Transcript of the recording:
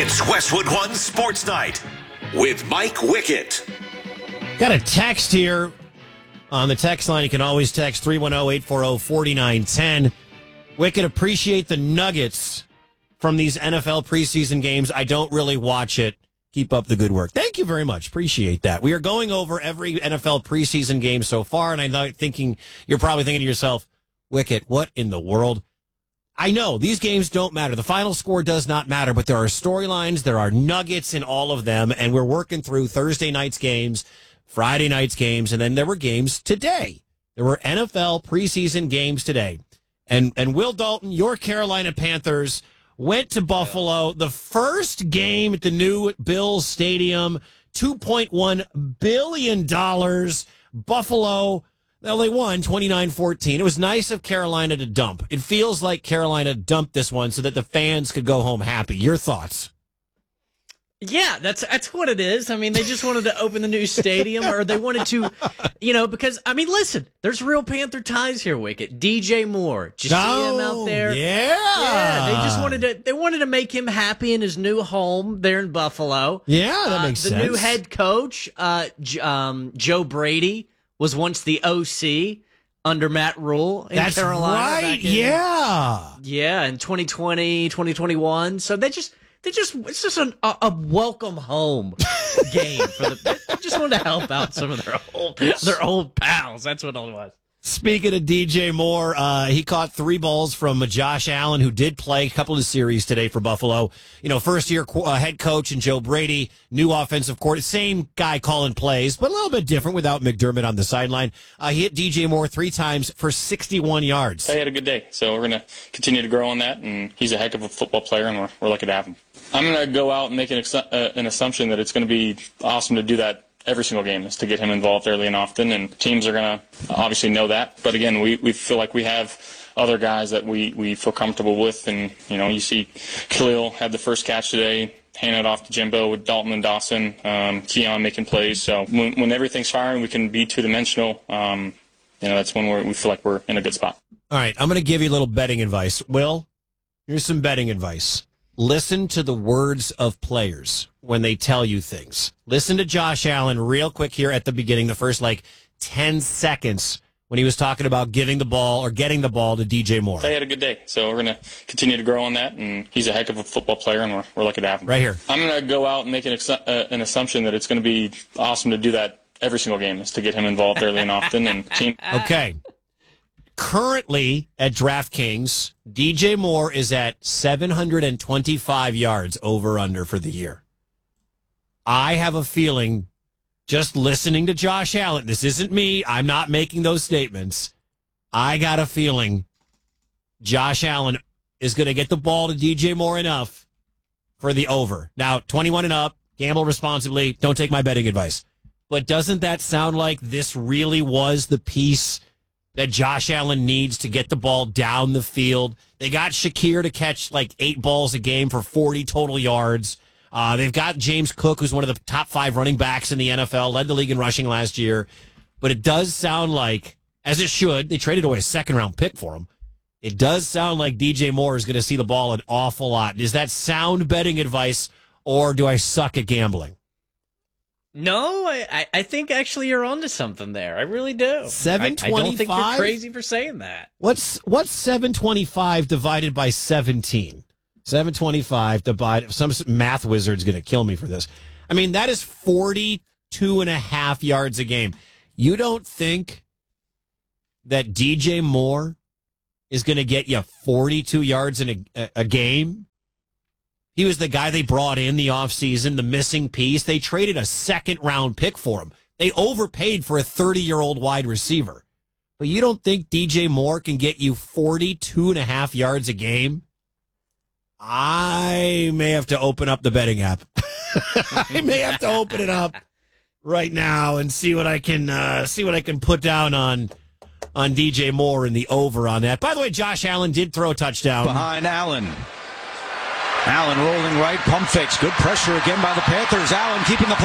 It's Westwood One Sports Night with Mike Wickett. Got a text here on the text line. You can always text 310-840-4910. Wickett, appreciate the nuggets from these NFL preseason games. I don't really watch it. Keep up the good work. Thank you very much. Appreciate that. We are going over every NFL preseason game so far, and I'm thinking you're probably thinking to yourself, Wickett, what in the world? I know these games don't matter. The final score does not matter, but there are storylines, there are nuggets in all of them, and we're working through Thursday night's games, Friday night's games, and then there were games today. There were NFL preseason games today. And Will Dalton, your Carolina Panthers, went to Buffalo. The first game at the new Bills Stadium, $2.1 billion. Buffalo, well, they won 29-14. It was nice of Carolina to dump. It feels like Carolina dumped this one so that the fans could go home happy. Your thoughts? Yeah, that's what it is. I mean, they just wanted to open the new stadium, or they wanted to, because, I mean, listen, there's real Panther ties here, Wickett. DJ Moore, did you see him out there? Yeah, they just wanted to make him happy in his new home there in Buffalo. Yeah, that makes sense. The new head coach, Joe Brady, was once the OC under Matt Rule in Carolina. That's right, Yeah, in 2020, 2021. So it's just a welcome home game for they just wanted to help out some of their old pals. That's what it was. Speaking of DJ Moore, he caught 3 balls from Josh Allen, who did play a couple of series today for Buffalo. First-year head coach and Joe Brady, new offensive coordinator, same guy calling plays, but a little bit different without McDermott on the sideline. He hit DJ Moore 3 times for 61 yards. He had a good day, so we're going to continue to grow on that, and he's a heck of a football player, and we're lucky to have him. I'm going to go out and make an assumption that it's going to be awesome to do that every single game, is to get him involved early and often, and teams are going to obviously know that. But again, we feel like we have other guys that we feel comfortable with, and you see Khalil had the first catch today, handed it off to Jimbo with Dalton and Dawson, Keon making plays. So when everything's firing, we can be two-dimensional. That's when we feel like we're in a good spot. All right, I'm going to give you a little betting advice. Will, here's some betting advice. Listen to the words of players when they tell you things. Listen to Josh Allen real quick here at the beginning, the first 10 seconds when he was talking about giving the ball or getting the ball to DJ Moore. He had a good day, so we're going to continue to grow on that, and he's a heck of a football player, and we're lucky to have him. Right here. I'm going to go out and make an assumption that it's going to be awesome to do that every single game, is to get him involved early and often. And team. Okay. Currently at DraftKings, DJ Moore is at 725 yards over-under for the year. I have a feeling, just listening to Josh Allen, this isn't me, I'm not making those statements. I got a feeling Josh Allen is going to get the ball to DJ Moore enough for the over. Now, 21 and up, gamble responsibly, don't take my betting advice. But doesn't that sound like this really was the piece that Josh Allen needs to get the ball down the field? They got Shakir to catch 8 balls a game for 40 total yards. They've got James Cook, who's one of the top 5 running backs in the NFL, led the league in rushing last year. But it does sound like, as it should, they traded away a second-round pick for him. It does sound like DJ Moore is going to see the ball an awful lot. Is that sound betting advice, or do I suck at gambling? No, I think actually you're onto something there. I really do. 725? I don't think you're crazy for saying that. What's 725 divided by 17? 725 divided... Some math wizard's going to kill me for this. I mean, that is 42.5 yards a game. You don't think that DJ Moore is going to get you 42 yards in a game? He was the guy they brought in the offseason, the missing piece. They traded a second-round pick for him. They overpaid for a 30-year-old wide receiver. But you don't think DJ Moore can get you 42.5 yards a game? I may have to open up the betting app. I may have to open it up right now and see what I can put down on DJ Moore and the over on that. By the way, Josh Allen did throw a touchdown. Behind Allen. Allen rolling right, pump fakes. Good pressure again by the Panthers. Allen keeping the